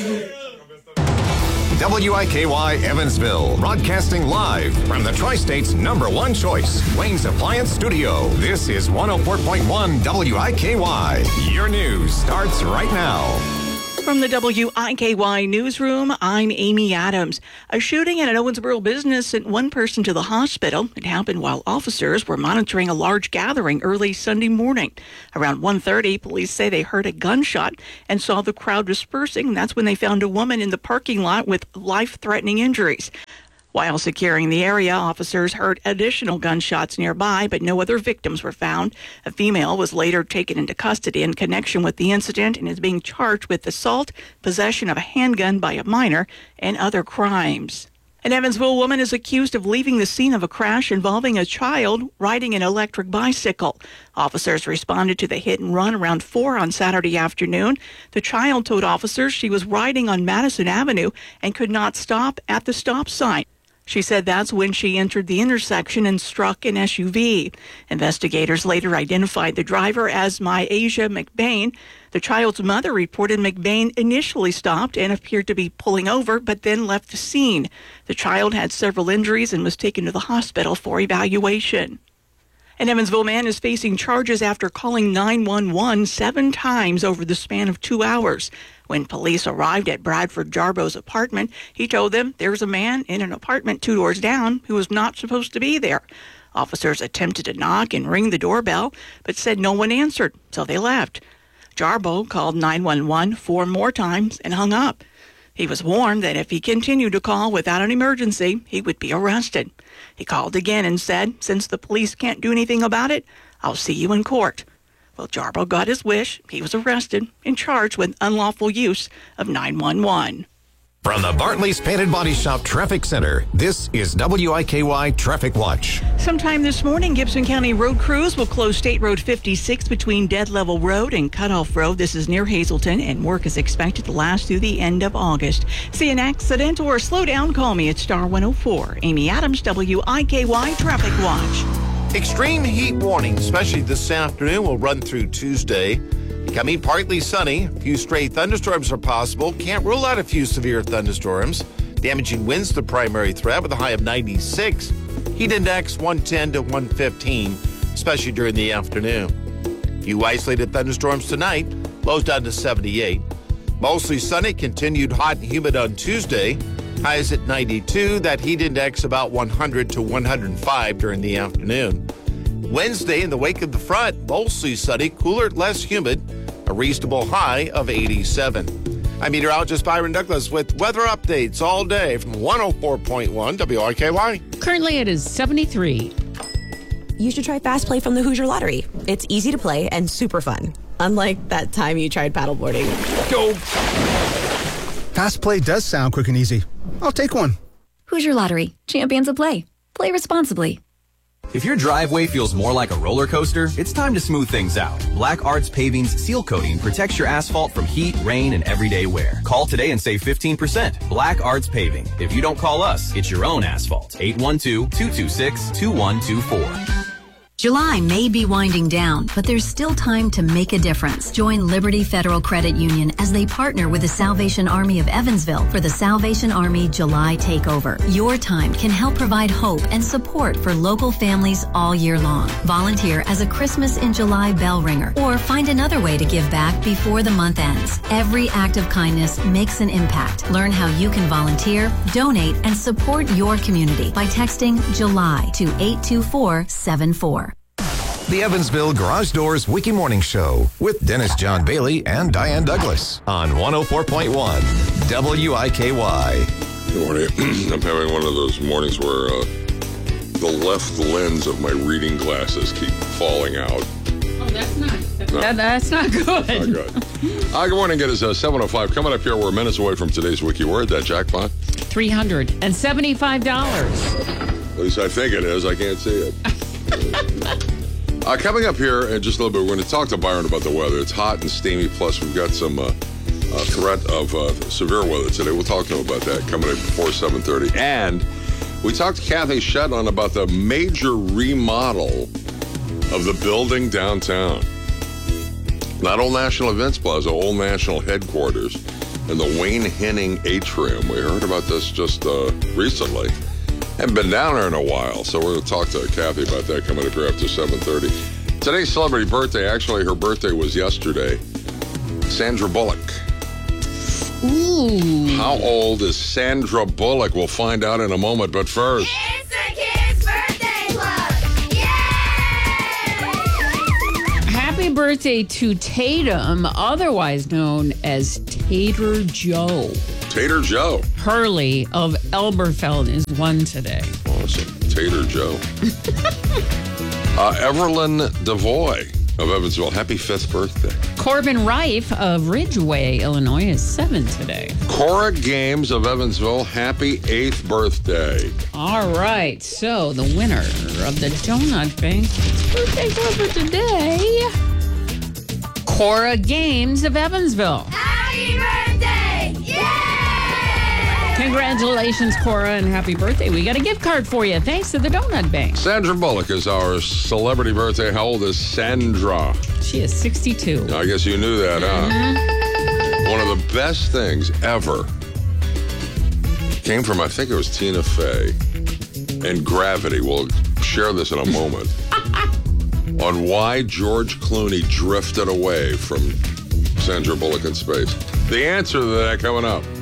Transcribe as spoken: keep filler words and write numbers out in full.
W I K Y Evansville, broadcasting live from the Tri-State's number one choice, Wayne's Appliance Studio. This is one oh four point one W I K Y. Your news starts right now. From the W I K Y newsroom, I'm Amy Adams. A shooting at an Owensboro business sent one person to the hospital. It happened while officers were monitoring a large gathering early Sunday morning. Around one thirty, police say they heard a gunshot and saw the crowd dispersing. That's when they found a woman in the parking lot with life-threatening injuries. While securing the area, officers heard additional gunshots nearby, but no other victims were found. A female was later taken into custody in connection with the incident and is being charged with assault, possession of a handgun by a minor, and other crimes. An Evansville woman is accused of leaving the scene of a crash involving a child riding an electric bicycle. Officers responded to the hit and run around four on Saturday afternoon. The child told officers she was riding on Madison Avenue and could not stop at the stop sign. She said that's when she entered the intersection and struck an S U V. Investigators later identified the driver as Myasia McBain. The child's mother reported McBain initially stopped and appeared to be pulling over, but then left the scene. The child had several injuries and was taken to the hospital for evaluation. An Evansville man is facing charges after calling nine one one seven times over the span of two hours. When police arrived at Bradford Jarbo's apartment, he told them there's a man in an apartment two doors down who was not supposed to be there. Officers attempted to knock and ring the doorbell, but said no one answered, so they left. Jarbo called nine one one four more times and hung up. He was warned that if he continued to call without an emergency, he would be arrested. He called again and said, since the police can't do anything about it, I'll see you in court. Well, Jarbo got his wish. He was arrested and charged with unlawful use of nine one one. From the Bartley's Painted Body Shop Traffic Center, this is W I K Y Traffic Watch. Sometime this morning, Gibson County road crews will close State Road fifty-six between Dead Level Road and Cutoff Road. This is near Hazleton, and work is expected to last through the end of August. See an accident or slow down? Call me at Star one oh four. Amy Adams, W I K Y Traffic Watch. Extreme heat warning, especially this afternoon, will run through Tuesday. Becoming partly sunny. A few stray thunderstorms are possible. Can't rule out a few severe thunderstorms. Damaging winds the primary threat with a high of ninety-six. Heat index one ten to one fifteen, especially during the afternoon. Few isolated thunderstorms tonight. Lows down to seventy-eight. Mostly sunny, continued hot and humid on Tuesday. Highs at ninety-two. That heat index about one hundred to one hundred five during the afternoon. Wednesday, in the wake of the front, mostly sunny, cooler, less humid, a reasonable high of eighty-seven. I'm meteorologist Byron Douglas with weather updates all day from one oh four point one W I K Y. Currently, it is seventy-three. You should try Fast Play from the Hoosier Lottery. It's easy to play and super fun. Unlike that time you tried paddleboarding. Go! Fast Play does sound quick and easy. I'll take one. Hoosier Lottery. Champions of play. Play responsibly. If your driveway feels more like a roller coaster, it's time to smooth things out. Black Arts Paving's seal coating protects your asphalt from heat, rain, and everyday wear. Call today and save fifteen percent. Black Arts Paving. If you don't call us, it's your own asphalt. eight one two, two two six, two one two four. July may be winding down, but there's still time to make a difference. Join Liberty Federal Credit Union as they partner with the Salvation Army of Evansville for the Salvation Army July Takeover. Your time can help provide hope and support for local families all year long. Volunteer as a Christmas in July bell ringer, or find another way to give back before the month ends. Every act of kindness makes an impact. Learn how you can volunteer, donate, and support your community by texting July to eight two four seven four. The Evansville Garage Doors Wiki Morning Show with Dennis John Bailey and Diane Douglas on one oh four point one W I K Y. Good morning. I'm having one of those mornings where uh, the left lens of my reading glasses keep falling out. Oh, that's not that's, No. that, that's not good. Not good. uh, good morning. It is uh, seven oh five. Coming up here, we're minutes away from today's Wiki Word. That jackpot? three hundred seventy-five dollars. At least I think it is. I can't see it. Uh, coming up here in just a little bit, we're going to talk to Byron about the weather. It's hot and steamy, plus we've got some uh, uh, threat of uh, severe weather today. We'll talk to him about that coming up before seven thirty. And we talked to Kathy Shetland about the major remodel of the building downtown. Not Old National Events Plaza, Old National Headquarters. in the Wayne Henning Atrium. We heard about this just uh, recently. Haven't been down there in a while, so we're going to talk to Kathy about that coming up here after seven thirty. Today's celebrity birthday, actually her birthday was yesterday. Sandra Bullock. Ooh. How old is Sandra Bullock? We'll find out in a moment, but first... It's the Kids Birthday Club! Yay! Happy birthday to Tatum, otherwise known as Tater Joe. Tater Joe. Hurley of Elberfeld is one today. Awesome. Tater Joe. uh, Evelyn Devoy of Evansville. Happy fifth birthday. Corbin Rife of Ridgeway, Illinois is seven today. Cora Games of Evansville. Happy eighth birthday. All right. So the winner of the Donut Bank birthday club for today, Cora Games of Evansville. Happy birthday! Yay! Congratulations, Cora, and happy birthday. We got a gift card for you. Thanks to the Donut Bank. Sandra Bullock is our celebrity birthday. How old is Sandra? She is sixty-two. I guess you knew that, huh? Mm-hmm. One of the best things ever came from, I think it was Tina Fey and Gravity. We'll share this in a moment. On why George Clooney drifted away from Sandra Bullock in space. The answer to that coming up.